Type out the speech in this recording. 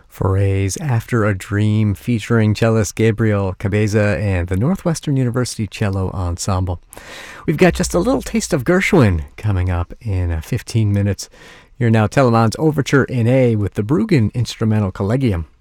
Forays After a Dream, featuring cellist Gabriel Cabeza and the Northwestern University Cello Ensemble. We've got just a little taste of Gershwin coming up in 15 minutes. You're now Telemann's Overture in A with the Bruggen Instrumental Collegium.